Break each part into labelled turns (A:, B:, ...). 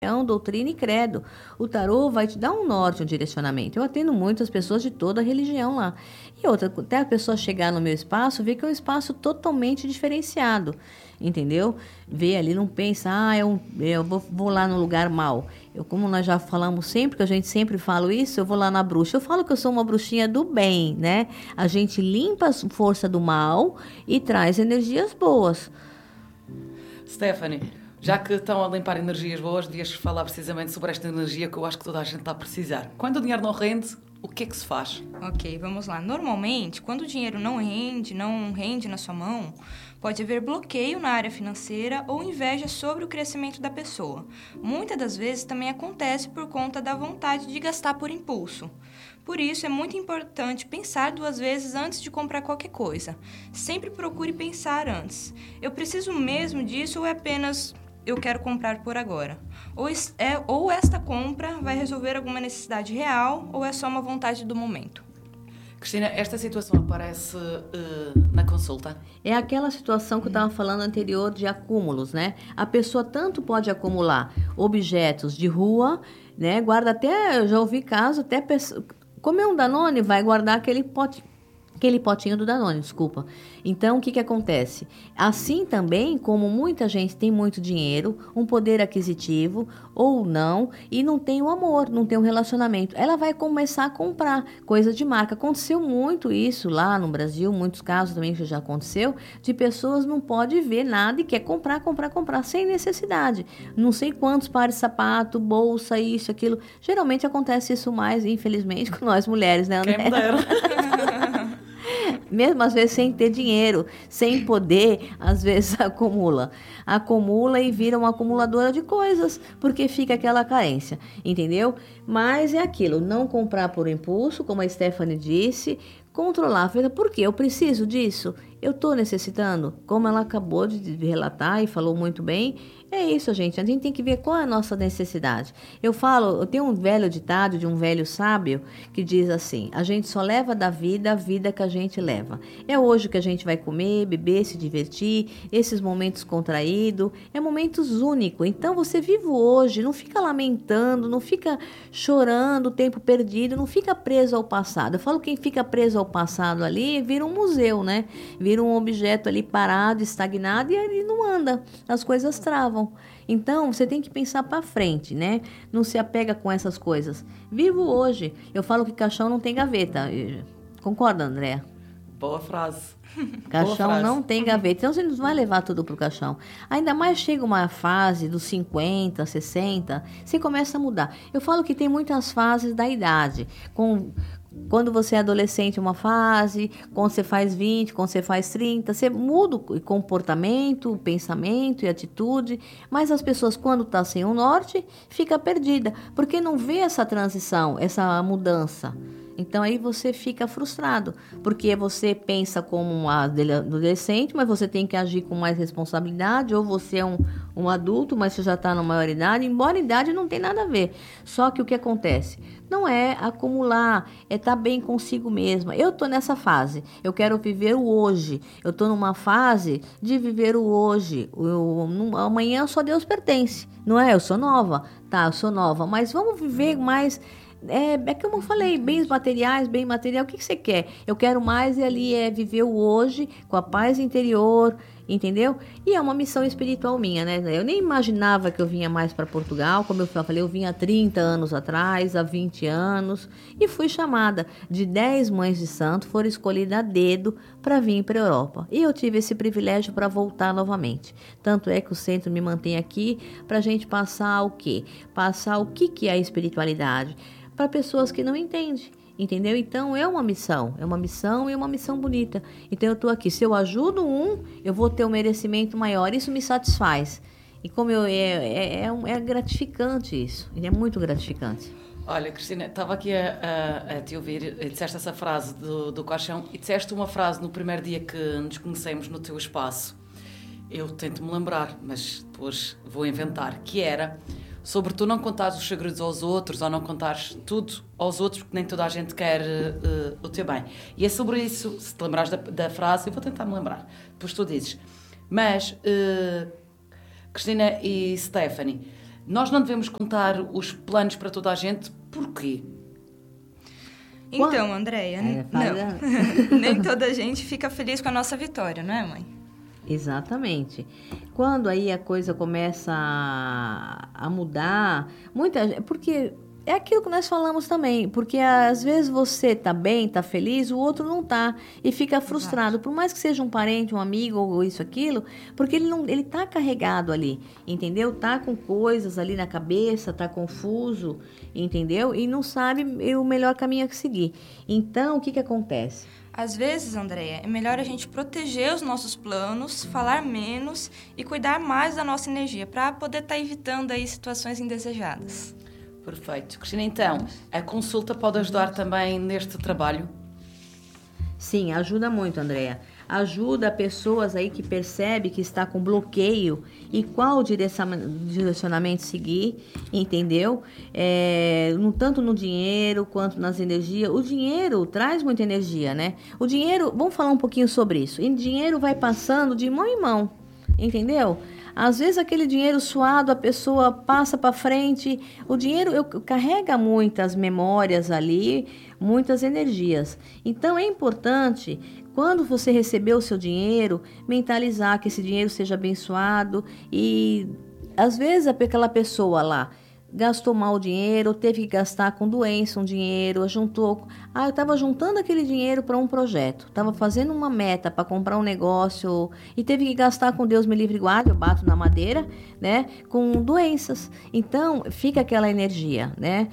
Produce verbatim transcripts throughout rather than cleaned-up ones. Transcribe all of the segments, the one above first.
A: doutrina e credo. O tarô vai te dar um norte, um direcionamento. Eu atendo muitas pessoas de toda a religião lá. E outra, até a pessoa chegar no meu espaço, ver que é um espaço totalmente diferenciado, entendeu? Ver ali, não pensa, ah, eu, eu vou, vou lá no lugar mal. Eu, como nós já falamos sempre, que a gente sempre fala isso, eu vou lá na bruxa. Eu falo que eu sou uma bruxinha do bem, né? A gente limpa a força do mal e traz energias boas.
B: Stephanie, já que estão a limpar energias boas, devias falar precisamente sobre esta energia que eu acho que toda a gente está a precisar. Quando o dinheiro não rende, o que é que se faz?
C: Ok, vamos lá. Normalmente, quando o dinheiro não rende, não rende na sua mão, pode haver bloqueio na área financeira ou inveja sobre o crescimento da pessoa. Muitas das vezes também acontece por conta da vontade de gastar por impulso. Por isso, é muito importante pensar duas vezes antes de comprar qualquer coisa. Sempre procure pensar antes. Eu preciso mesmo disso ou é apenas eu quero comprar por agora? Ou, é, ou esta compra vai resolver alguma necessidade real ou é só uma vontade do momento?
B: Cristina, esta situação aparece uh, na consulta?
A: É aquela situação que eu estava falando anterior de acúmulos, né? A pessoa tanto pode acumular objetos de rua, né? Guarda até, eu já ouvi caso, até pessoa, comer um Danone, vai guardar aquele pote, aquele potinho do Danone, desculpa. Então, o que que acontece? Assim também, como muita gente tem muito dinheiro, um poder aquisitivo ou não, e não tem o amor, não tem um relacionamento, ela vai começar a comprar coisa de marca. Aconteceu muito isso lá no Brasil, muitos casos também que já aconteceu, de pessoas não podem ver nada e quer comprar, comprar, comprar, sem necessidade. Não sei quantos pares de sapato, bolsa, isso, aquilo. Geralmente acontece isso mais, infelizmente, com nós mulheres, né, André?
B: Quem me dera.
A: Mesmo às vezes sem ter dinheiro, sem poder, às vezes acumula. Acumula e vira uma acumuladora de coisas, porque fica aquela carência, entendeu? Mas é aquilo, não comprar por impulso, como a Stephanie disse, controlar a vida. Por quê? Eu preciso disso? Eu estou necessitando? Como ela acabou de relatar e falou muito bem, é isso, gente. A gente tem que ver qual é a nossa necessidade. Eu falo, eu tenho um velho ditado de um velho sábio que diz assim: a gente só leva da vida a vida que a gente leva. É hoje que a gente vai comer, beber, se divertir, esses momentos contraídos, é momentos únicos. Então você vive hoje, não fica lamentando, não fica chorando o tempo perdido, não fica preso ao passado. Eu falo que quem fica preso ao passado ali vira um museu, né? Vira um objeto ali parado, estagnado e ali não anda. As coisas travam. Então, você tem que pensar para frente, né? Não se apega com essas coisas. Vivo hoje. Eu falo que caixão não tem gaveta. Concorda, André?
B: Boa frase.
A: Caixão
B: Boa frase.
A: Não tem gaveta. Então, você não vai levar tudo pro caixão. Ainda mais chega uma fase dos cinquenta, sessenta, você começa a mudar. Eu falo que tem muitas fases da idade. Com... Quando você é adolescente, uma fase, quando você faz vinte, quando você faz trinta, você muda o comportamento, o pensamento e atitude, mas as pessoas, quando estão sem o norte, fica perdida, porque não vê essa transição, essa mudança. Então aí você fica frustrado, porque você pensa como um adolescente, mas você tem que agir com mais responsabilidade, ou você é um, um adulto, mas você já está na maioridade, embora a idade não tem nada a ver. Só que o que acontece? Não é acumular, é estar bem consigo mesma. Eu estou nessa fase, eu quero viver o hoje, eu estou numa fase de viver o hoje. Eu, eu, amanhã só Deus pertence, não é? Eu sou nova, tá, eu sou nova, mas vamos viver mais... É, é como eu falei, bens materiais, bem material, o que, que você quer? Eu quero mais e ali é viver o hoje com a paz interior, entendeu? E é uma missão espiritual minha, né? Eu nem imaginava que eu vinha mais para Portugal, como eu falei, eu vim há trinta anos atrás, há vinte anos, e fui chamada de dez mães de santo, foram escolhidas a dedo para vir para a Europa. E eu tive esse privilégio para voltar novamente. Tanto é que o centro me mantém aqui para a gente passar o quê? Passar o que, que é a espiritualidade para pessoas que não entendem, entendeu? Então é uma missão, é uma missão e uma missão bonita. Então eu estou aqui, se eu ajudo um, eu vou ter um merecimento maior, isso me satisfaz. E como eu, é, é, é, é gratificante isso, é muito gratificante.
B: Olha, Cristina, estava aqui a, a, a te ouvir, disseste essa frase do, do caixão e disseste uma frase no primeiro dia que nos conhecemos no teu espaço. Eu tento-me lembrar, mas depois vou inventar, que era... sobre tu não contares os segredos aos outros ou não contares tudo aos outros porque nem toda a gente quer uh, o teu bem. E é sobre isso, se te lembrares da, da frase, eu vou tentar me lembrar, depois tu dizes. Mas, uh, Cristina e Stephanie, Nós não devemos contar os planos para toda a gente. Porquê?
C: Então, Andréia,
A: é,
C: não. Nem toda a gente fica feliz com a nossa vitória, não é, mãe?
A: Exatamente. Quando aí a coisa começa a, a mudar, muita, porque é aquilo que nós falamos também, porque às vezes você tá bem, tá feliz, o outro não tá e fica frustrado, Exato. Por mais que seja um parente, um amigo ou isso, aquilo, porque ele não, ele tá carregado ali, entendeu? Tá com coisas ali na cabeça, tá confuso, entendeu? E não sabe o melhor caminho a seguir. Então, o que que acontece?
C: Às vezes, Andréia, é melhor a gente proteger os nossos planos, falar menos e cuidar mais da nossa energia para poder estar tá evitando aí situações indesejadas.
B: Perfeito. Cristina, então, a consulta pode ajudar também neste trabalho?
A: Sim, ajuda muito, Andréia. Ajuda pessoas aí que percebem que está com bloqueio e qual direcionamento seguir, entendeu? É, no, tanto no dinheiro quanto nas energias. O dinheiro traz muita energia, né? O dinheiro, vamos falar um pouquinho sobre isso. O dinheiro vai passando de mão em mão, entendeu? Às vezes aquele dinheiro suado, a pessoa passa para frente. O dinheiro eu, carrega muitas memórias ali, muitas energias. Então é importante, quando você receber o seu dinheiro, mentalizar que esse dinheiro seja abençoado. E às vezes aquela pessoa lá gastou mal o dinheiro, teve que gastar com doença um dinheiro, juntou... Ah, eu estava juntando aquele dinheiro para um projeto, estava fazendo uma meta para comprar um negócio e teve que gastar com Deus me livre e guarde, eu bato na madeira, né? Com doenças. Então, fica aquela energia, né?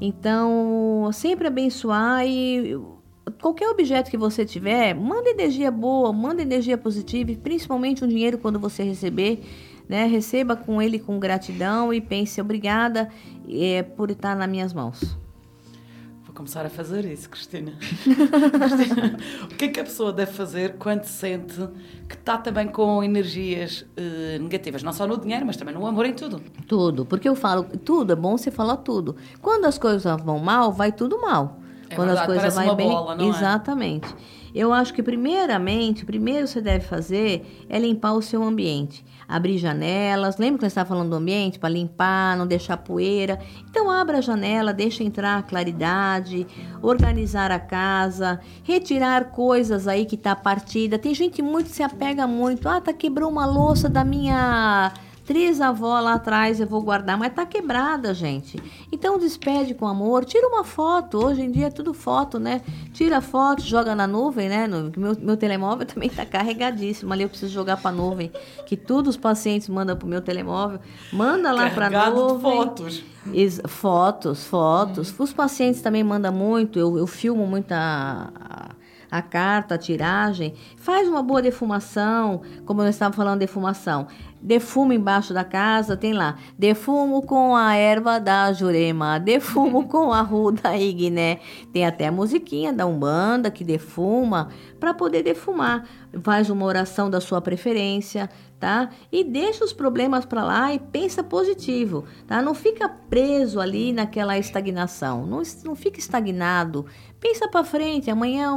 A: Então, sempre abençoar e... Qualquer objeto que você tiver, manda energia boa, manda energia positiva, e principalmente um dinheiro quando você receber, né? Receba com ele com gratidão e pense, obrigada é, por estar nas minhas mãos.
B: Vou começar a fazer isso, Cristina. Cristina, o que é que a pessoa deve fazer quando sente que está também com energias uh, negativas? Não só no dinheiro, mas também no amor, em tudo.
A: Tudo, porque eu falo, tudo é bom você falar tudo. Quando as coisas vão mal, vai tudo mal.
B: É
A: Quando
B: verdade,
A: as coisas vão bem,
B: bola, não
A: exatamente. É? Eu acho que primeiramente, o primeiro que você deve fazer é limpar o seu ambiente. Abrir janelas. Lembra que você estava falando do ambiente? Para limpar, não deixar poeira. Então, abra a janela, deixa entrar a claridade, organizar a casa, retirar coisas aí que está partida. Tem gente muito que se apega muito. Ah, tá quebrou uma louça da minha... trisavó lá atrás, eu vou guardar, mas tá quebrada, gente. Então despede com amor, tira uma foto, hoje em dia é tudo foto, né? Tira a foto, joga na nuvem, né? No, meu, meu telemóvel também tá carregadíssimo, ali eu preciso jogar pra nuvem, que todos os pacientes mandam pro meu telemóvel, manda lá pra nuvem.
B: De fotos.
A: Is, fotos, fotos. Hum. Os pacientes também mandam muito, eu, eu filmo muito a... a a carta, a tiragem, faz uma boa defumação, como nós estávamos falando de defumação, defuma embaixo da casa, tem lá, defumo com a erva da Jurema, defumo com a ruda igné, tem até a musiquinha da Umbanda que defuma, para poder defumar, faz uma oração da sua preferência, tá? E deixa os problemas para lá e pensa positivo, tá? Não fica preso ali naquela estagnação, não, não fica estagnado, pensa para frente, amanhã,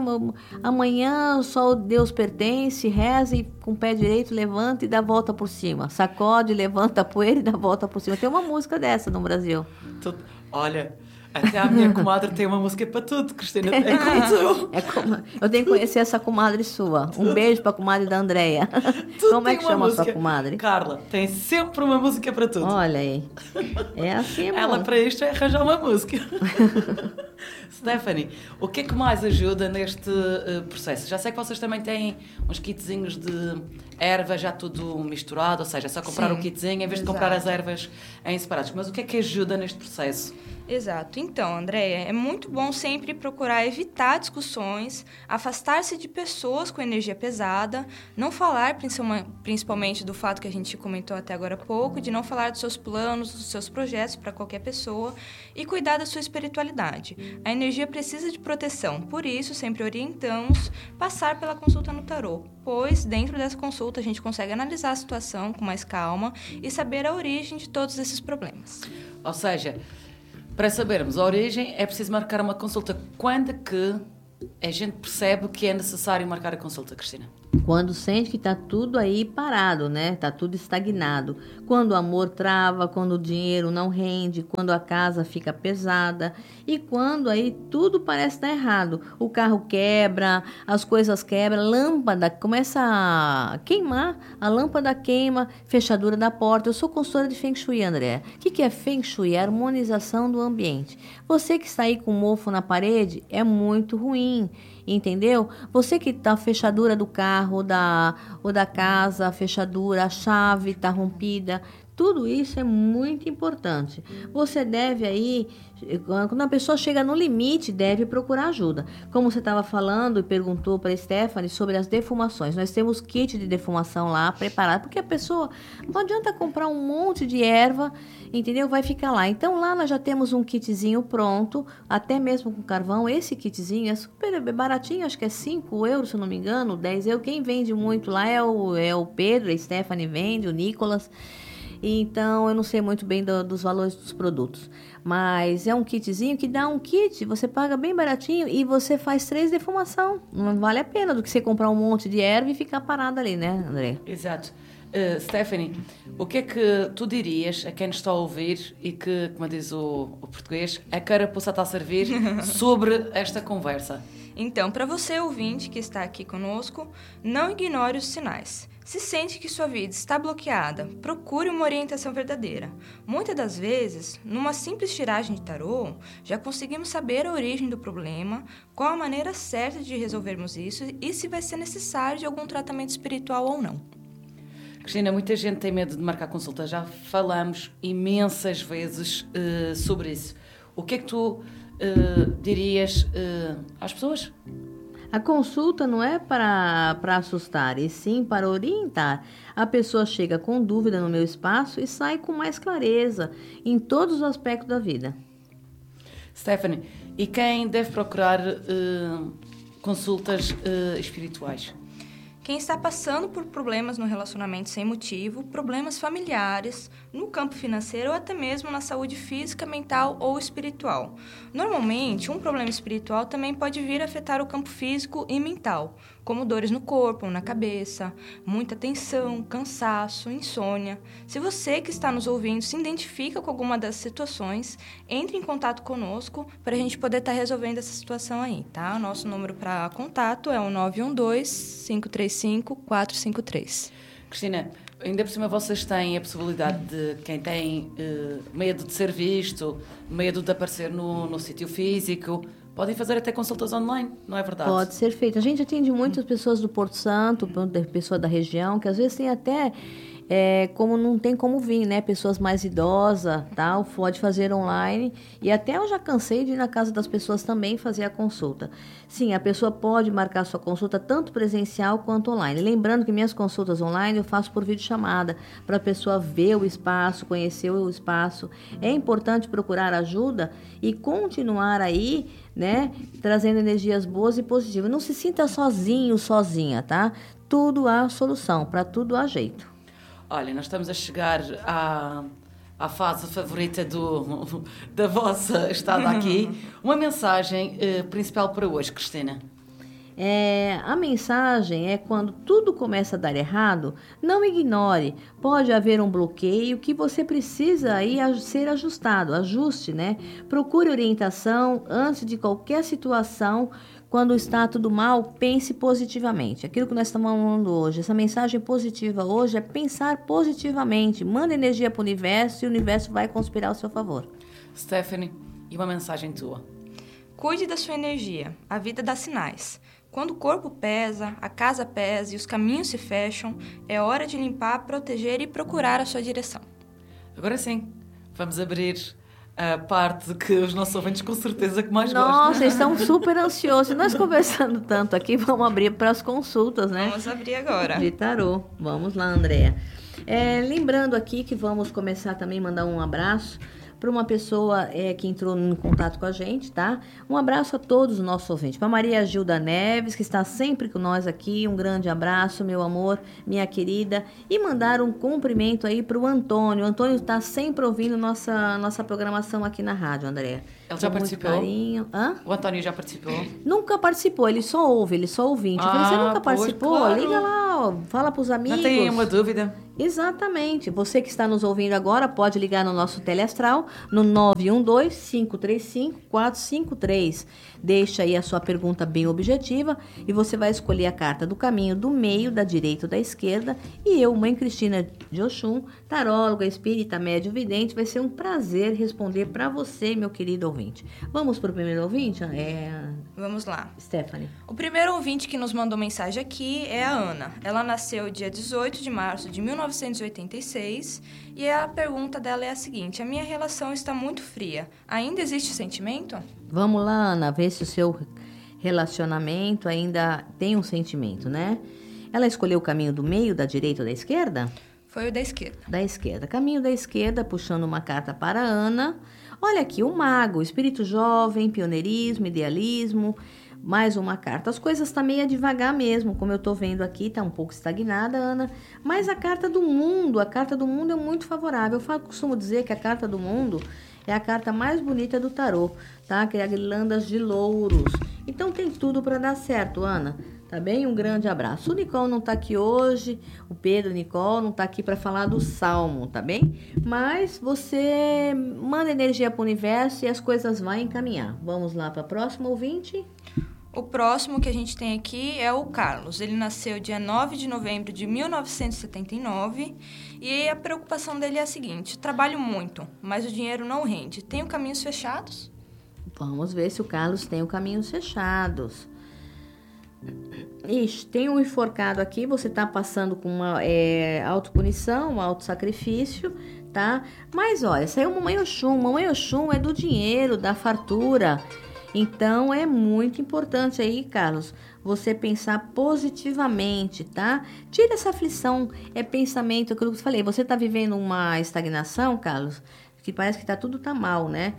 A: amanhã só Deus pertence, reza e com o pé direito levanta e dá volta por cima, sacode, levanta a poeira e dá volta por cima. Tem uma música dessa no Brasil.
B: Tu, olha... Até a minha comadre tem uma música para tudo, Cristina. É como tu.
A: É como, eu tenho que conhecer essa comadre sua. Um beijo para a comadre da Andréia. Como é que chama música. A sua comadre?
B: Carla, tem sempre uma música para tudo.
A: Olha aí. É assim, amor.
B: Ela para isto é arranjar uma música. Stephanie, o que é que mais ajuda neste uh, processo? Já sei que vocês também têm uns kitzinhos de ervas já tudo misturado, ou seja, é só comprar Sim, o kitzinho em vez de exato. comprar as ervas em separados. Mas o que é que ajuda neste processo?
C: Exato. Então, Andréia, é muito bom sempre procurar evitar discussões, afastar-se de pessoas com energia pesada, não falar principalmente do fato que a gente comentou até agora há pouco, de não falar dos seus planos, dos seus projetos para qualquer pessoa e cuidar da sua espiritualidade. A energia precisa de proteção, por isso sempre orientamos passar pela consulta no tarô, pois dentro dessa consulta a gente consegue analisar a situação com mais calma e saber a origem de todos esses problemas.
B: Ou seja... Para sabermos a origem, é preciso marcar uma consulta. Quando que a gente percebe que é necessário marcar a consulta, Cristina?
A: Quando sente que está tudo aí parado, né? Está tudo estagnado. Quando o amor trava, quando o dinheiro não rende, quando a casa fica pesada e quando aí tudo parece estar errado. O carro quebra, as coisas quebram, a lâmpada começa a queimar, a lâmpada queima, fechadura da porta. Eu sou consultora de Feng Shui, André. O que, que é Feng Shui? É a harmonização do ambiente. Você que está aí com mofo na parede é muito ruim. Entendeu? Você que tá a fechadura do carro ou da, ou da casa, a fechadura, a chave tá rompida, tudo isso é muito importante. Você deve aí, quando a pessoa chega no limite, deve procurar ajuda. Como você estava falando e perguntou para a Stephanie sobre as defumações. Nós temos kit de defumação lá preparado, porque a pessoa não adianta comprar um monte de erva, entendeu? Vai ficar lá. Então lá nós já temos um kitzinho pronto, até mesmo com carvão. Esse kitzinho é super baratinho, acho que é cinco euros, se eu não me engano, dez euros. Quem vende muito lá é o, é o Pedro, a Stephanie vende, o Nicolas. Então, eu não sei muito bem do, dos valores dos produtos. Mas é um kitzinho que dá um kit, você paga bem baratinho e você faz três defumação. Não vale a pena do que você comprar um monte de erva e ficar parado ali, né, André?
B: Exato. Uh, Stephanie, o que é que tu dirias a quem nos está a ouvir e que, como diz o, o português, a carapuça está a servir sobre esta conversa?
C: Então, para você, ouvinte, que está aqui conosco, não ignore os sinais. Se sente que sua vida está bloqueada, procure uma orientação verdadeira. Muitas das vezes, numa simples tiragem de tarô, já conseguimos saber a origem do problema, qual a maneira certa de resolvermos isso e se vai ser necessário de algum tratamento espiritual ou não.
B: Cristina, muita gente tem medo de marcar consulta. Já falamos imensas vezes uh, sobre isso. O que é que tu uh, dirias uh, às pessoas?
A: A consulta não é para, para assustar, e sim para orientar. A pessoa chega com dúvida no meu espaço e sai com mais clareza em todos os aspectos da vida.
B: Stephanie, e quem deve procurar uh, consultas uh, espirituais?
C: Quem está passando por problemas no relacionamento sem motivo, problemas familiares, no campo financeiro ou até mesmo na saúde física, mental ou espiritual. Normalmente, um problema espiritual também pode vir a afetar o campo físico e mental, como dores no corpo ou na cabeça, muita tensão, cansaço, insônia. Se você que está nos ouvindo se identifica com alguma dessas situações, entre em contato conosco para a gente poder estar resolvendo essa situação aí, tá? Nosso número para contato é o nove um dois, cinco três cinco, quatro cinco três.
B: Cristina, ainda por cima vocês têm a possibilidade de quem tem uh, medo de ser visto, medo de aparecer no, no sítio físico, podem fazer até consultas online, não é verdade?
A: Pode ser feito. A gente atende muitas pessoas do Porto Santo, pessoas da região, que às vezes tem até, é, como não tem como vir, né? Pessoas mais idosas, tal, pode fazer online. E até eu já cansei de ir na casa das pessoas também fazer a consulta. Sim, a pessoa pode marcar sua consulta tanto presencial quanto online. Lembrando que minhas consultas online eu faço por videochamada, para a pessoa ver o espaço, conhecer o espaço. É importante procurar ajuda e continuar aí, né, trazendo energias boas e positivas. Não se sinta sozinho, sozinha, tá? Tudo há solução, para tudo há jeito.
B: Olha, nós estamos a chegar à, à fase favorita do, da vossa estada aqui. Uma mensagem eh, principal para hoje, Cristina.
A: É, a mensagem é quando tudo começa a dar errado, não ignore. Pode haver um bloqueio que você precisa aí ser ajustado, ajuste, né? Procure orientação antes de qualquer situação. Quando está tudo mal, pense positivamente. Aquilo que nós estamos falando hoje, essa mensagem positiva hoje é pensar positivamente. Manda energia para o universo e o universo vai conspirar ao seu favor.
B: Stephanie, e uma mensagem tua?
C: Cuide da sua energia. A vida dá sinais. Quando o corpo pesa, a casa pesa e os caminhos se fecham, é hora de limpar, proteger e procurar a sua direção.
B: Agora sim, vamos abrir a parte que os nossos ouvintes com certeza que mais
A: Nossa,
B: gostam.
A: Nossa, estão super ansiosos. Nós conversando tanto aqui, vamos abrir para as consultas, né?
C: Vamos abrir agora.
A: De tarô. Vamos lá, Andréa. É, lembrando aqui que vamos começar também a mandar um abraço para uma pessoa é, que entrou em contato com a gente, tá? Um abraço a todos os nossos ouvintes. Para Maria Gilda Neves, que está sempre com nós aqui, um grande abraço, meu amor, minha querida. E mandar um cumprimento aí para o Antônio. O Antônio está sempre ouvindo nossa, nossa programação aqui na rádio, Andréa.
B: Ele já participou?
A: Hã?
B: O Antônio já participou?
A: Nunca participou, ele só ouve, ele só ouvinte. Eu falei,
B: Ah,
A: você nunca
B: pois,
A: participou?
B: claro.
A: Liga lá, ó, fala pros amigos.
B: Não tem uma dúvida.
A: Exatamente. Você que está nos ouvindo agora pode ligar no nosso teleastral no nove um dois, cinco três cinco, quatro cinco três. Deixa aí a sua pergunta bem objetiva e você vai escolher a carta do caminho do meio, da direita ou da esquerda. E eu, Mãe Cristina de Oxum, taróloga, espírita, médio vidente, vai ser um prazer responder para você, meu querido ouvinte. Vamos para o primeiro ouvinte? É...
C: Vamos lá.
A: Stephanie.
C: O primeiro ouvinte que nos mandou mensagem aqui é a Ana. Ela nasceu dia dezoito de março de mil novecentos e oitenta e seis e a pergunta dela é a seguinte: a minha relação está muito fria. Ainda existe sentimento?
A: Vamos lá, Ana, ver se o seu relacionamento ainda tem um sentimento, né? Ela escolheu o caminho do meio, da direita ou da esquerda?
C: Foi o da esquerda.
A: Da esquerda. Caminho da esquerda, puxando uma carta para a Ana. Olha aqui, o mago, espírito jovem, pioneirismo, idealismo, mais uma carta. As coisas estão meio devagar mesmo, como eu estou vendo aqui, está um pouco estagnada, Ana. Mas a carta do mundo, a carta do mundo é muito favorável. Eu falo, costumo dizer que a carta do mundo é a carta mais bonita do tarô, tá? Que é a guirlandas de louros. Então tem tudo para dar certo, Ana. Tá bem? Um grande abraço. O Nicole não tá aqui hoje, o Pedro Nicole não tá aqui para falar do Salmo, tá bem? Mas você manda energia para o universo e as coisas vão encaminhar. Vamos lá para a próxima ouvinte?
C: O próximo que a gente tem aqui é o Carlos. Ele nasceu dia nove de novembro de mil novecentos e setenta e nove e a preocupação dele é a seguinte: trabalho muito, mas o dinheiro não rende. Tenho caminhos fechados?
A: Vamos ver se o Carlos tem os caminhos fechados. Ixi, tem um enforcado aqui, você tá passando com uma é, autopunição, um autossacrifício, tá? Mas olha, saiu Mamãe Oxum. Mamãe Oxum é do dinheiro, da fartura. Então é muito importante aí, Carlos, você pensar positivamente, tá? Tira essa aflição, é pensamento, aquilo que eu falei, você tá vivendo uma estagnação, Carlos, que parece que tá tudo tá mal, né?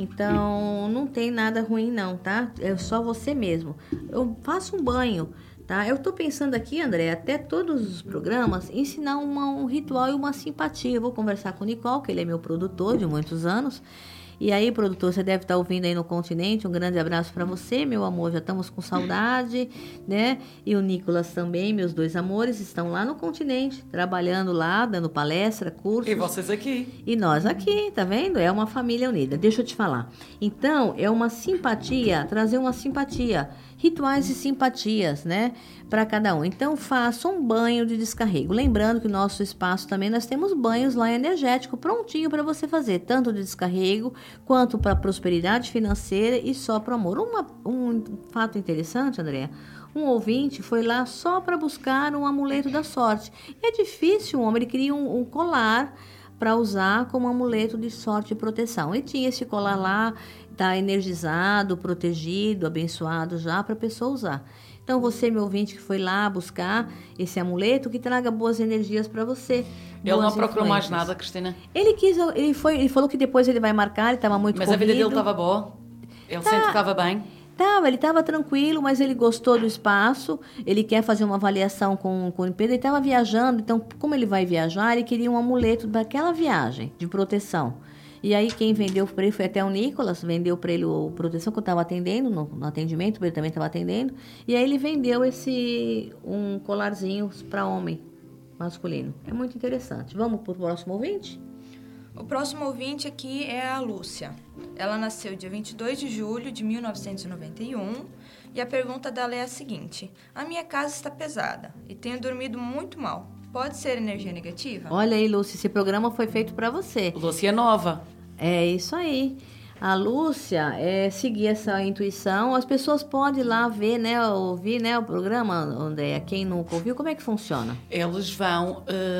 A: Então, não tem nada ruim não, tá? É só você mesmo. Eu faço um banho, tá? Eu tô pensando aqui, André, até todos os programas, ensinar uma, um ritual e uma simpatia. Eu vou conversar com o Nicole, que ele é meu produtor de muitos anos. E aí, produtor, você deve estar ouvindo aí no continente. Um grande abraço para você, meu amor. Já estamos com saudade, né? E o Nicolas também, meus dois amores, estão lá no continente, trabalhando lá, dando palestra, cursos.
B: E vocês aqui.
A: E nós aqui, tá vendo? É uma família unida. Deixa eu te falar. Então, é uma simpatia, trazer uma simpatia. Rituais e simpatias, né? Para cada um. Então, faça um banho de descarrego. Lembrando que no nosso espaço também nós temos banhos lá energético prontinho para você fazer, tanto de descarrego quanto para prosperidade financeira e só para amor. Uma, um fato interessante, Andréa, um ouvinte foi lá só para buscar um amuleto da sorte. E é difícil, um homem, ele queria um, um colar para usar como amuleto de sorte e proteção. E tinha esse colar lá, tá energizado, protegido, abençoado já para a pessoa usar. Então, você, meu ouvinte, que foi lá buscar esse amuleto, que traga boas energias para você.
B: Ele não procurou mais nada, Cristina?
A: Ele quis, ele foi, ele falou que depois ele vai marcar, ele estava muito
B: Mas
A: corrido.
B: A vida dele estava boa? Ele
A: tá.
B: sente que estava bem?
A: Tava, ele estava tranquilo, mas ele gostou do espaço, ele quer fazer uma avaliação com, com o Pedro, ele estava viajando, então, como ele vai viajar, ele queria um amuleto daquela viagem, de proteção. E aí, quem vendeu para ele foi até o Nicolas, vendeu para ele a proteção que eu estava atendendo, no, no atendimento, ele também estava atendendo, e aí ele vendeu esse, um colarzinho para homem masculino. É muito interessante. Vamos para o próximo ouvinte?
C: O próximo ouvinte aqui é a Lúcia. Ela nasceu dia vinte e dois de julho de mil novecentos e noventa e um e a pergunta dela é a seguinte: a minha casa está pesada e tenho dormido muito mal. Pode ser energia negativa?
A: Olha aí, Lúcia, esse programa foi feito para você.
B: Lúcia é nova.
A: É isso aí. A Lúcia, é seguir essa intuição. As pessoas podem ir lá ver, né, ouvir, né, o programa, onde é quem nunca ouviu, como é que funciona?
B: Eles vão uh,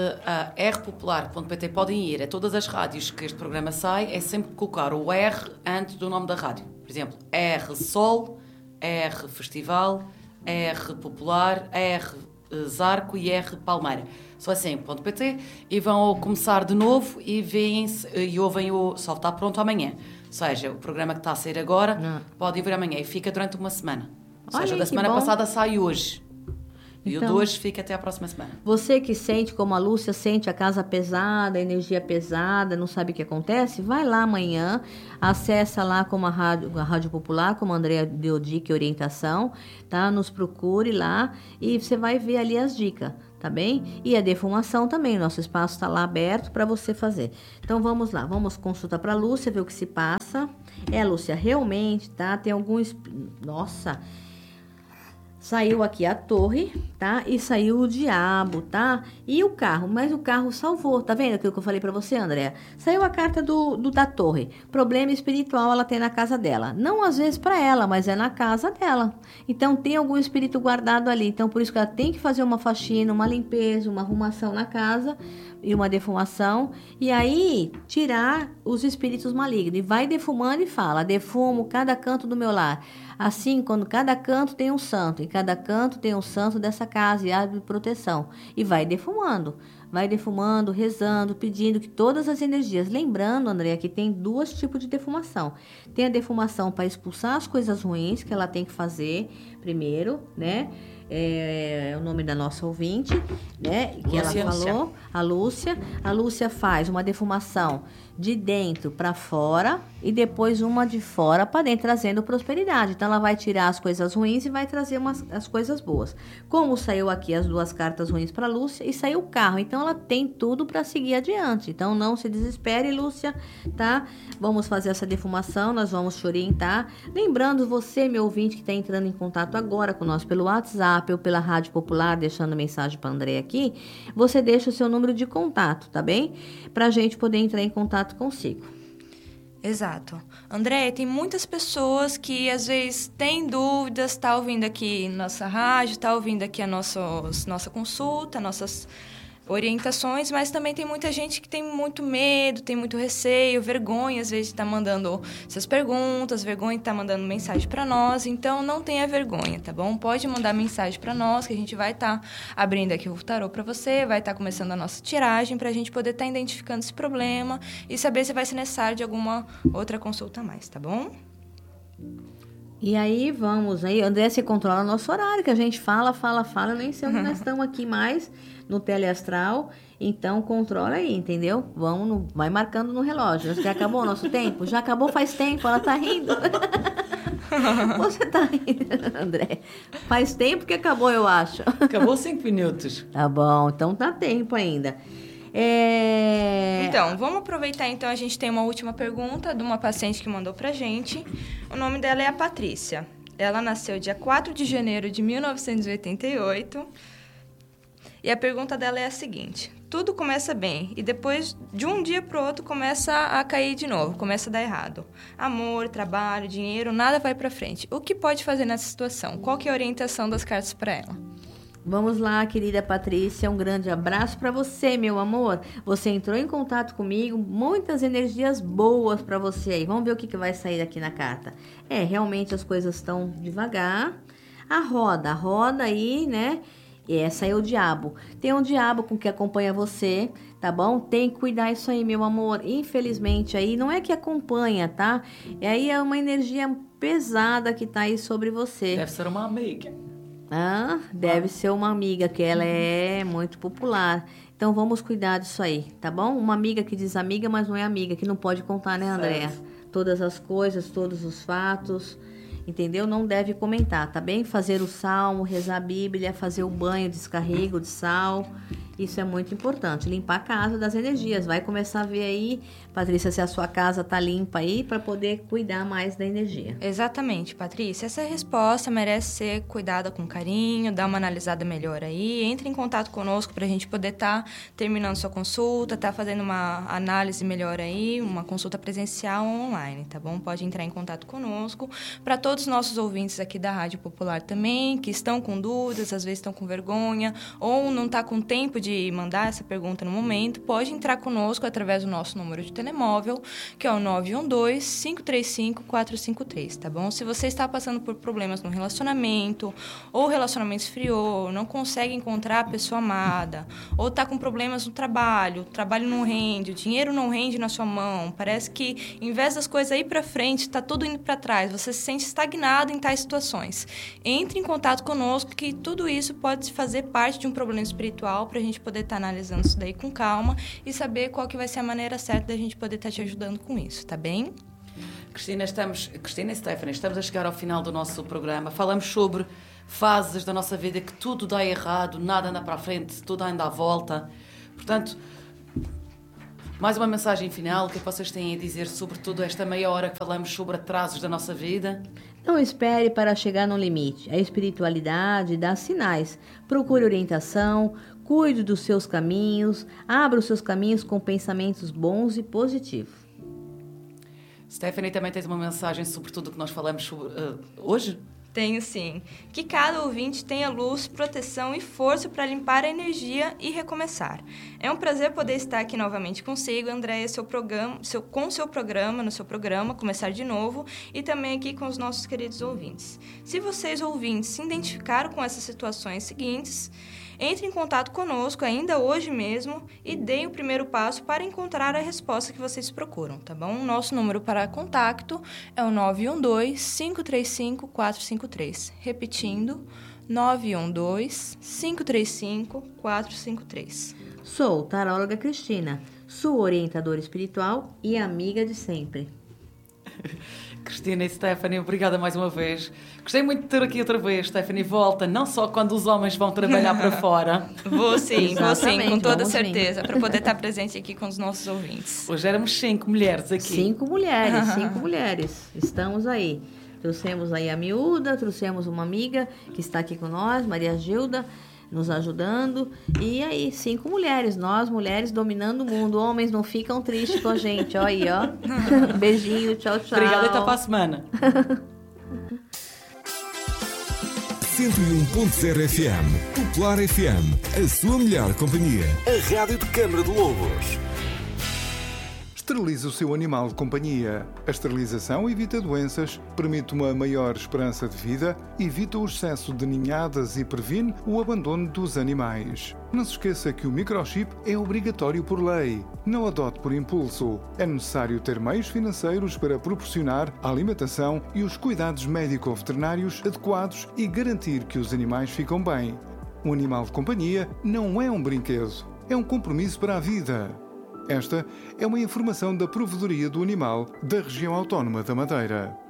B: a r popular ponto p t, podem ir a todas as rádios que este programa sai, é sempre colocar o R antes do nome da rádio. Por exemplo, R Sol, R Festival, R Popular, R Zarco I R Palmeira. Só assim, ponto pt, e vão começar de novo e veem e ouvem o só está pronto amanhã. Ou seja, o programa que está a sair agora Não. pode ir ver amanhã e fica durante uma semana. Ou
A: Olha,
B: seja, da semana
A: bom.
B: passada sai hoje. E
A: Então,
B: o de hoje fica até a próxima semana.
A: Você que sente, como a Lúcia sente, a casa pesada, a energia pesada, não sabe o que acontece, vai lá amanhã, acessa lá como a Rádio, a Rádio Popular, como a Andrea deu dica e orientação, tá? Nos procure lá e você vai ver ali as dicas, tá bem? E a defumação também, nosso espaço está lá aberto para você fazer. Então vamos lá, vamos consultar para a Lúcia, ver o que se passa. É, Lúcia, realmente, tá? Tem alguns... Nossa... Saiu aqui a torre, tá? E saiu o diabo, tá? E o carro, mas o carro salvou. Tá vendo aquilo que eu falei pra você, Andréa? Saiu a carta do, do da torre. Problema espiritual ela tem na casa dela. Não às vezes pra ela, mas é na casa dela. Então tem algum espírito guardado ali. Então por isso que ela tem que fazer uma faxina, uma limpeza, uma arrumação na casa e uma defumação. E aí tirar os espíritos malignos. E vai defumando e fala: defumo cada canto do meu lar. Assim, quando cada canto tem um santo, e cada canto tem um santo dessa casa e abre proteção. E vai defumando, vai defumando, rezando, pedindo que todas as energias... Lembrando, Andréa, que tem dois tipos de defumação. Tem a defumação para expulsar as coisas ruins que ela tem que fazer primeiro, né? É, é o nome da nossa ouvinte, né? Que
B: Lúcia.
A: ela falou, a Lúcia. A Lúcia faz uma defumação de dentro para fora e depois uma de fora para dentro, trazendo prosperidade. Então ela vai tirar as coisas ruins e vai trazer umas, as coisas boas. Como saiu aqui as duas cartas ruins para Lúcia e saiu o carro, então ela tem tudo para seguir adiante. Então não se desespere, Lúcia, tá? Vamos fazer essa defumação, nós vamos te orientar. Lembrando você, meu ouvinte, que está entrando em contato agora com nós pelo WhatsApp ou pela Rádio Popular, deixando mensagem para André aqui, você deixa o seu número de contato, tá bem? Para a gente poder entrar em contato consigo.
C: Exato. André, tem muitas pessoas que às vezes têm dúvidas, está ouvindo aqui nossa rádio, está ouvindo aqui a nossos, nossa consulta, nossas orientações, mas também tem muita gente que tem muito medo, tem muito receio, vergonha, às vezes está mandando essas perguntas, vergonha de estar tá mandando mensagem para nós, então não tenha vergonha, tá bom? Pode mandar mensagem para nós, que a gente vai estar tá abrindo aqui o tarô para você, vai estar tá começando a nossa tiragem para a gente poder estar tá identificando esse problema e saber se vai ser necessário de alguma outra consulta a mais, tá bom?
A: E aí, vamos aí, André, você controla o nosso horário, que a gente fala, fala, fala, eu nem sei onde nós estamos aqui mais, no teleastral, então controla aí, entendeu? Vamos, no, vai marcando no relógio. Já acabou o nosso tempo? Já acabou faz tempo, ela tá rindo. Você tá rindo, André. Faz tempo que acabou, eu acho.
B: Acabou cinco minutos.
A: Tá bom, então tá tempo ainda. É...
C: Então, vamos aproveitar, então, a gente tem uma última pergunta de uma paciente que mandou pra gente. O nome dela é a Patrícia. Ela nasceu dia quatro de janeiro de mil novecentos e oitenta e oito. E a pergunta dela é a seguinte: tudo começa bem e depois de um dia pro outro começa a cair de novo, começa a dar errado. Amor, trabalho, dinheiro, nada vai pra frente. O que pode fazer nessa situação? Qual que é a orientação das cartas para ela?
A: Vamos lá, querida Patrícia, um grande abraço para você, meu amor. Você entrou em contato comigo, muitas energias boas para você aí. Vamos ver o que, que vai sair aqui na carta. É, realmente as coisas estão devagar. A roda, a roda aí, né? É, saiu o diabo. Tem um diabo com que acompanha você, tá bom? Tem que cuidar isso aí, meu amor. Infelizmente aí, não é que acompanha, tá? E aí é uma energia pesada que tá aí sobre você.
B: Deve ser uma amiga.
A: Ah, deve ser uma amiga, que ela é muito popular. Então vamos cuidar disso aí, tá bom? Uma amiga que diz amiga, mas não é amiga, que não pode contar, né, Andréa? Todas as coisas, todos os fatos, entendeu? Não deve comentar, tá bem? Fazer o salmo, rezar a Bíblia, fazer o banho, descarrego de sal. Isso é muito importante. Limpar a casa das energias. Vai começar a ver aí, Patrícia, se a sua casa tá limpa aí, para poder cuidar mais da energia.
C: Exatamente, Patrícia. Essa resposta merece ser cuidada com carinho, dar uma analisada melhor aí. Entre em contato conosco para a gente poder estar tá terminando sua consulta, tá fazendo uma análise melhor aí, uma consulta presencial ou online, tá bom? Pode entrar em contato conosco. Para todos os nossos ouvintes aqui da Rádio Popular também, que estão com dúvidas, às vezes estão com vergonha, ou não tá com tempo de de mandar essa pergunta no momento, pode entrar conosco através do nosso número de telemóvel, que é o nove um dois, cinco três cinco, quatro cinco três, tá bom? Se você está passando por problemas no relacionamento, ou o relacionamento esfriou, não consegue encontrar a pessoa amada, ou está com problemas no trabalho, o trabalho não rende, o dinheiro não rende na sua mão, parece que em vez das coisas ir para frente, está tudo indo para trás, você se sente estagnado em tais situações. Entre em contato conosco, que tudo isso pode fazer parte de um problema espiritual, para a gente poder estar tá analisando isso daí com calma e saber qual que vai ser a maneira certa da gente poder estar tá te ajudando com isso, tá bem?
B: Cristina, estamos, Cristina e Stephanie, estamos a chegar ao final do nosso programa. Falamos sobre fases da nossa vida que tudo dá errado, nada anda para a frente, tudo anda à volta. Portanto, mais uma mensagem final, o que vocês têm a dizer sobre tudo esta meia hora que falamos sobre atrasos da nossa vida?
A: Não espere para chegar no limite. A espiritualidade dá sinais. Procure orientação, cuide dos seus caminhos, abra os seus caminhos com pensamentos bons e positivos.
B: Stephanie, também tens uma mensagem sobre tudo o que nós falamos sobre, uh, hoje?
C: Tenho sim. Que cada ouvinte tenha luz, proteção e força para limpar a energia e recomeçar. É um prazer poder estar aqui novamente consigo, Andréia, seu programa, seu, com o seu programa, no seu programa, Começar de Novo, e também aqui com os nossos queridos ouvintes. Se vocês, ouvintes, se identificaram com essas situações seguintes, entre em contato conosco ainda hoje mesmo e deem o primeiro passo para encontrar a resposta que vocês procuram, tá bom? Nosso número para contato é o nove um dois, cinco três cinco, quatro cinco três. Repetindo, nove um dois, cinco três cinco, quatro cinco três.
A: Sou taróloga Cristina, sua orientadora espiritual e amiga de sempre.
B: Cristina e Stephanie, obrigada mais uma vez. Gostei muito de ter aqui outra vez. Stephanie, volta, não só quando os homens vão trabalhar para fora.
C: Vou sim, vou sim, com toda
A: vamos
C: certeza, para poder estar presente aqui com os nossos ouvintes.
B: Hoje éramos cinco mulheres aqui.
A: Cinco mulheres, cinco mulheres. Estamos aí. Trouxemos aí a miúda, trouxemos uma amiga que está aqui com nós, Maria Gilda, nos ajudando. E aí, cinco mulheres, nós mulheres dominando o mundo. Homens não ficam tristes com a gente, ó aí, ó. Beijinho, tchau, tchau.
B: Obrigada, até para a semana.
D: cento e um ponto zero F M, Popular F M, a sua melhor companhia. A rádio de Câmara de Lobos.
E: Esterilize o seu animal de companhia. A esterilização evita doenças, permite uma maior esperança de vida, evita o excesso de ninhadas e previne o abandono dos animais. Não se esqueça que o microchip é obrigatório por lei. Não adote por impulso. É necessário ter meios financeiros para proporcionar a alimentação e os cuidados médico-veterinários adequados e garantir que os animais ficam bem. Um animal de companhia não é um brinquedo, é um compromisso para a vida. Esta é uma informação da Provedoria do Animal da Região Autónoma da Madeira.